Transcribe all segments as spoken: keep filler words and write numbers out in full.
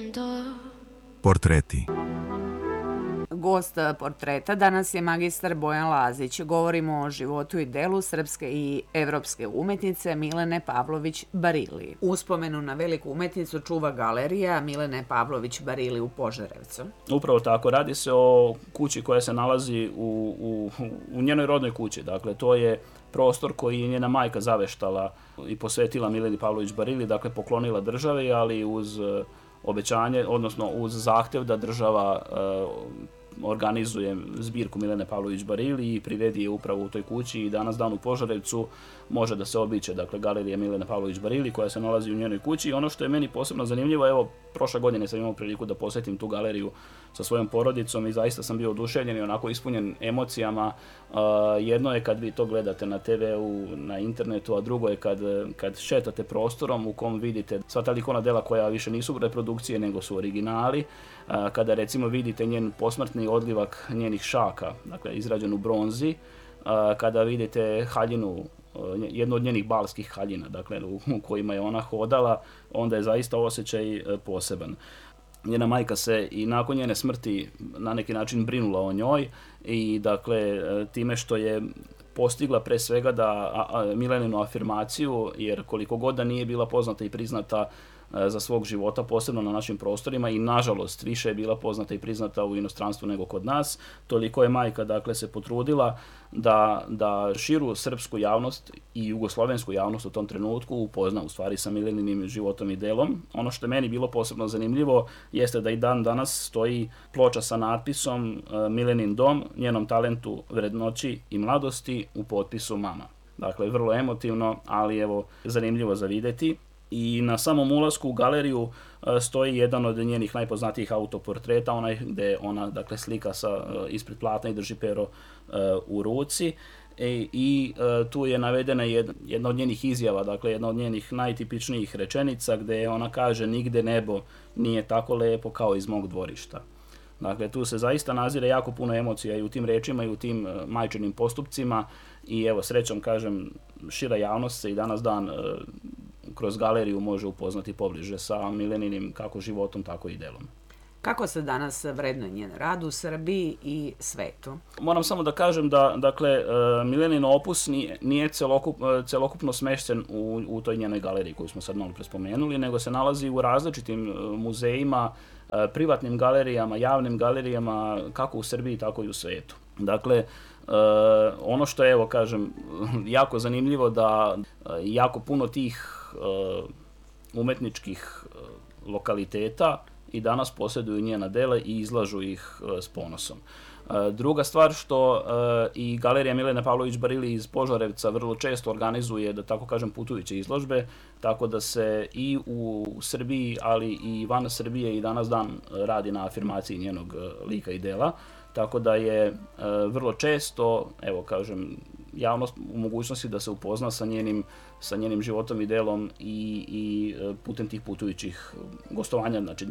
Portreti. Gost portreta danas je magistar Bojan Lazić. Govorimo o životu i delu srpske i evropske umetnice Milene Pavlović Barili. Uspomenu na veliku umetnicu čuva galerija Milene Pavlović Barili u Požarevcu. Upravo tako, radi se o kući koja se nalazi u, u, u njenoj rodnoj kući. Dakle, to je prostor koji je njena majka zaveštala i posvetila Mileni Pavlović Barili, dakle poklonila državi, ali uz obećanje, odnosno uz zahtev da država uh, organizuje zbirku Milene Pavlović Barili i privedi je upravo u toj kući i danas dan u Požarevcu može da se obiće, dakle, galerija Milene Pavlović Barili koja se nalazi u njenoj kući. I ono što je meni posebno zanimljivo, evo, prošle godine sam imao priliku da posjetim tu galeriju sa svojom porodicom i zaista sam bio oduševljen i onako ispunjen emocijama. Uh, jedno je kad vi to gledate na te veu, na internetu, a drugo je kad, kad šetate prostorom u kom vidite sva ta likovna dela koja više nisu reprodukcije nego su originali. Uh, kada recimo vidite njen posmrtni odlivak njenih šaka, dakle izrađen u bronzi, uh, kada vidite haljinu, jedno od njenih balskih haljina, dakle, u kojima je ona hodala, onda je zaista osjećaj poseban. Njena majka se i nakon njene smrti na neki način brinula o njoj i, dakle, time što je postigla pre svega da Mileninu afirmaciju, jer koliko god da nije bila poznata i priznata za svog života, posebno na našim prostorima, i nažalost više je bila poznata i priznata u inostranstvu nego kod nas, toliko je majka, dakle, se potrudila da, da širu srpsku javnost i jugoslovensku javnost u tom trenutku upozna u stvari sa Mileninim životom i delom. Ono što je meni bilo posebno zanimljivo jeste da i dan danas stoji ploča sa natpisom Milenin dom, njenom talentu, vrednoći i mladosti u potpisu mama. Dakle, vrlo emotivno, ali evo, zanimljivo za videti. I na samom ulasku u galeriju stoji jedan od njenih najpoznatijih autoportreta, onaj gde ona, dakle, slika sa, ispred platna i drži pero u ruci. I, i tu je navedena jedna, jedna od njenih izjava, dakle jedna od njenih najtipičnijih rečenica gde ona kaže: nigde nebo nije tako lepo kao iz mog dvorišta. Dakle, tu se zaista nazire jako puno emocija i u tim rečima i u tim majčinim postupcima i evo, srećom, kažem, šira javnost se i danas dan kroz galeriju može upoznati pobliže sa Mileninim kako životom, tako i delom. Kako se danas vrednuje njen rad u Srbiji i svetu? Moram samo da kažem da, dakle, Milenin opus nije, nije celokup, celokupno smešten u, u toj njenoj galeriji koju smo sad malo prespomenuli, nego se nalazi u različitim muzejima, privatnim galerijama, javnim galerijama, kako u Srbiji, tako i u svetu. Dakle, Uh, ono što je, evo, kažem, jako zanimljivo da uh, jako puno tih uh, umetničkih uh, lokaliteta i danas posjeduju njena dela i izlažu ih uh, s ponosom. Uh, druga stvar što uh, i galerija Milene Pavlović Barili iz Požarevca vrlo često organizuje, da tako kažem, putujuće izložbe, tako da se i u Srbiji, ali i van Srbije i danas dan radi na afirmaciji njenog uh, lika i dela. Tako da je e, vrlo često, evo, kažem, javnost u mogućnosti da se upozna sa njenim, sa njenim životom i delom i, i putem tih putujućih gostovanja, znači e,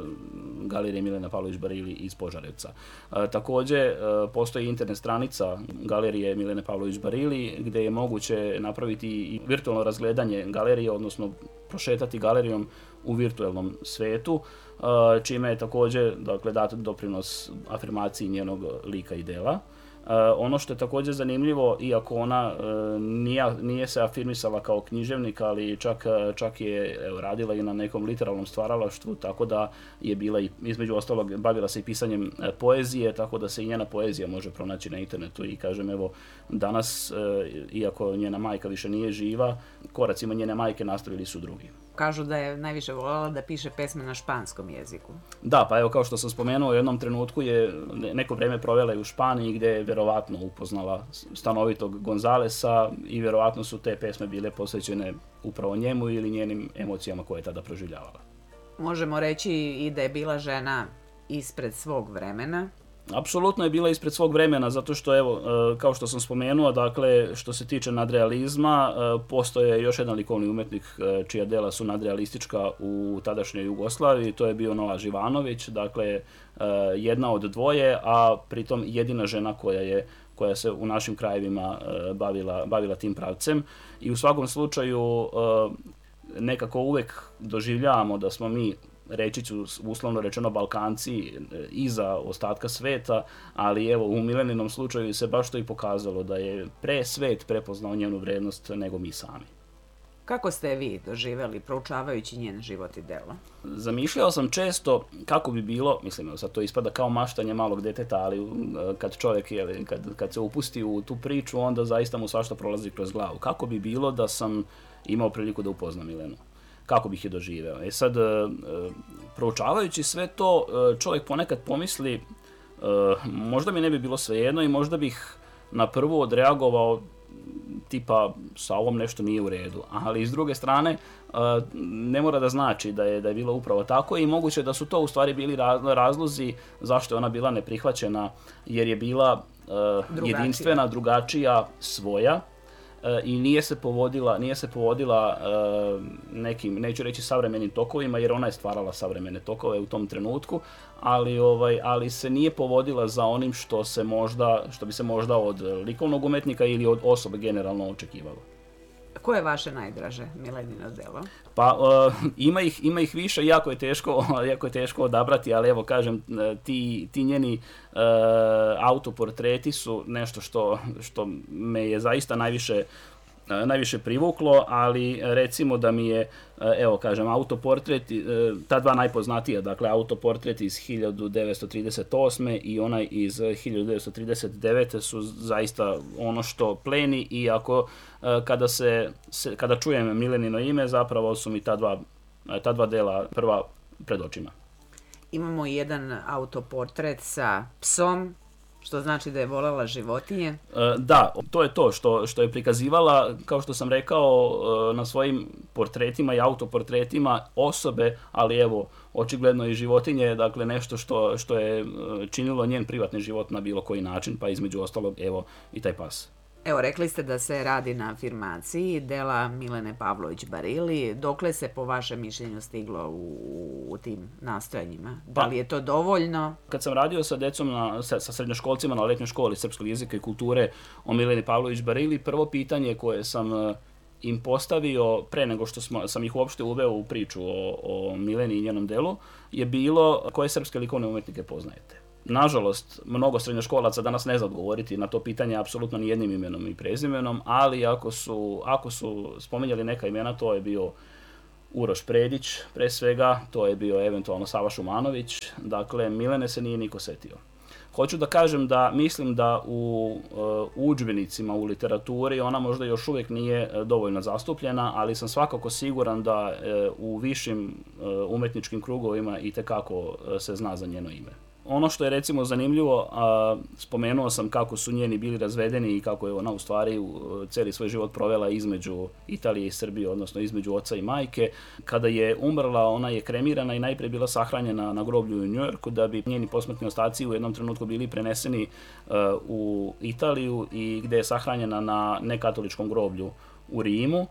galerije Milene Pavlović Barili iz Požarevca. E, takođe, e, postoji internet stranica galerije Milene Pavlović Barili gde je moguće napraviti i virtualno razgledanje galerije, odnosno prošetati galerijom u virtualnom svetu, čime je također, dakle, dat doprinos afirmaciji njenog lika i dela. Ono što je također zanimljivo, iako ona nije, nije se afirmisala kao književnik, ali čak, čak je, evo, radila i na nekom literarnom stvaralaštvu, tako da je bila i, između ostalog, bavila se i pisanjem poezije, tako da se i njena poezija može pronaći na internetu. I kažem, evo, danas, iako njena majka više nije živa, koracima njene majke nastavili su drugi. Kažu da je najviše voljela da piše pesme na španskom jeziku. Da, pa evo, kao što sam spomenuo, u jednom trenutku je neko vreme provela i u Španiji, gde je verovatno upoznala stanovitog Gonzalesa i verovatno su te pesme bile posvećene upravo njemu ili njenim emocijama koje je tada proživljavala. Možemo reći i da je bila žena ispred svog vremena. Apsolutno je bila ispred svog vremena, zato što, evo, kao što sam spomenuo, dakle, što se tiče nadrealizma, postoje još jedan likovni umetnik čija dela su nadrealistička u tadašnjoj Jugoslaviji, to je bio Nova Živanović, dakle, jedna od dvoje, a pritom jedina žena koja je koja se u našim krajevima bavila, bavila tim pravcem. I u svakom slučaju nekako uvek doživljavamo da smo mi reći ću uslovno rečeno Balkanci iza ostatka sveta, ali evo u Mileninom slučaju se baš to i pokazalo da je pre svet prepoznao njenu vrednost nego mi sami. Kako ste vi doživjeli proučavajući njen život i delo? Zamišljao sam često kako bi bilo, mislim, sad to ispada kao maštanje malog deteta, ali kad čovjek, jeli, kad, kad se upusti u tu priču, onda zaista mu svašta prolazi kroz glavu. Kako bi bilo da sam imao priliku da upoznam Milenu? Kako bih je doživeo? E sad, proučavajući sve to, čovjek ponekad pomisli, možda mi ne bi bilo svejedno i možda bih na prvu odreagovao tipa sa ovom nešto nije u redu, ali s druge strane ne mora da znači da je, da je bilo upravo tako i moguće da su to u stvari bili razlozi zašto je ona bila neprihvaćena, jer je bila drugačija. Jedinstvena, drugačija, svoja i nije se povodila, nije se povodila nekim, neću reći savremenim tokovima, jer ona je stvarala savremene tokove u tom trenutku, ali ovaj ali se nije povodila za onim što se možda što bi se možda od likovnog umetnika ili od osobe generalno očekivalo. Koje je vaše najdraže Milenino delo? Pa uh, ima ih ima ih više, jako je teško jako je teško odabrati, ali evo kažem ti ti njeni uh, autoportreti su nešto što što me je zaista najviše najviše privuklo, ali recimo da mi je, evo kažem, autoportret, ta dva najpoznatija, dakle autoportret iz hiljadu devetsto trideset osme i onaj iz hiljadu devetsto trideset devete su zaista ono što pleni i ako kada se, se kada čujem Milenino ime, zapravo su mi ta dva, ta dva dela prva pred očima. Imamo jedan autoportret sa psom, što znači da je voljela životinje? Da, to je to što, što je prikazivala, kao što sam rekao, na svojim portretima i autoportretima osobe, ali evo, očigledno i životinje, dakle nešto što, što je činilo njen privatni život na bilo koji način, pa između ostalog, evo, i taj pas. Evo, rekli ste da se radi na afirmaciji dela Milene Pavlović Barili. Dokle se po vašem mišljenju stiglo u, u tim nastojanjima? Da li je to dovoljno? Kad sam radio sa decom, na, sa, sa srednjoškolcima na letnjoj školi srpskog jezika i kulture o Mileni Pavlović Barili, prvo pitanje koje sam im postavio pre nego što smo, sam ih uopšte uveo u priču o, o Mileni i njenom delu je bilo koje srpske likovne umetnike poznajete. Nažalost, mnogo srednjoškolaca danas ne zna odgovoriti na to pitanje apsolutno ni jednim imenom i prezimenom, ali ako su, ako su spominjali neka imena, to je bio Uroš Predić, pre svega, to je bio eventualno Sava Šumanović, dakle, Milene se nije niko setio. Hoću da kažem da mislim da u uh, udžbenicima, u literaturi, ona možda još uvijek nije uh, dovoljno zastupljena, ali sam svakako siguran da uh, u višim uh, umetničkim krugovima itekako uh, se zna za njeno ime. Ono što je recimo zanimljivo, a, spomenuo sam kako su njeni bili razvedeni i kako je ona u stvari u, cijeli svoj život provela između Italije i Srbije, odnosno između oca i majke. Kada je umrla, ona je kremirana i najprije bila sahranjena na groblju u Njujorku, da bi njeni posmrtni ostaci u jednom trenutku bili preneseni a, u Italiju i gde je sahranjena na nekatoličkom groblju u Rimu.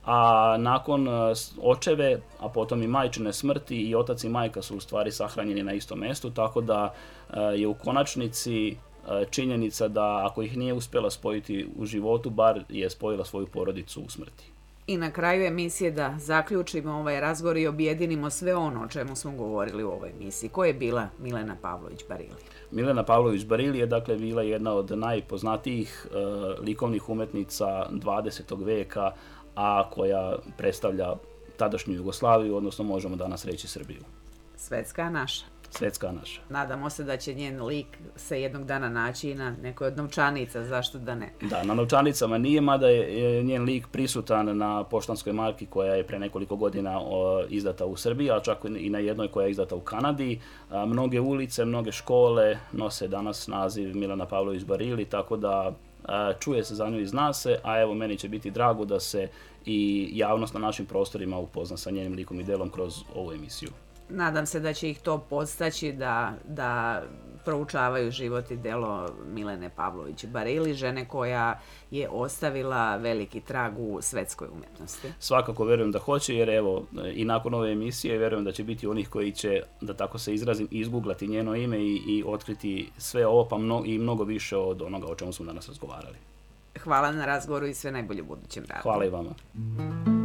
A nakon očeve, a potom i majčine smrti, i otac i majka su u stvari sahranjeni na istom mjestu, tako da je u konačnici činjenica da ako ih nije uspjela spojiti u životu, bar je spojila svoju porodicu u smrti. I na kraju emisije da zaključimo ovaj razgovor i objedinimo sve ono o čemu smo govorili u ovoj emisiji. Ko je bila Milena Pavlović Barili? Milena Pavlović Barili je dakle bila jedna od najpoznatijih uh, likovnih umetnica dvadesetog veka, a koja predstavlja tadašnju Jugoslaviju, odnosno možemo danas reći Srbiju. Svetska naša. Svetska naša. Nadamo se da će njen lik se jednog dana naći i na nekoj od novčanica, zašto da ne? Da, na novčanicama nije, mada je njen lik prisutan na poštanskoj marki koja je pre nekoliko godina o, izdata u Srbiji, a čak i na jednoj koja je izdata u Kanadi. A, mnoge ulice, mnoge škole nose danas naziv Milena Pavlović Barili, tako da čuje se za nju i zna se, a evo meni će biti drago da se i javnost na našim prostorima upozna sa njenim likom i delom kroz ovu emisiju. Nadam se da će ih to podstaći da, da proučavaju život i delo Milene Pavlović Barili, žene koja je ostavila veliki trag u svetskoj umjetnosti. Svakako verujem da hoće, jer evo i nakon ove emisije verujem da će biti onih koji će, da tako se izrazim, izguglati njeno ime i, i otkriti sve ovo, pa mno, i mnogo više od onoga o čemu smo danas razgovarali. Hvala na razgovoru i sve najbolje u budućem radu. Hvala i vama.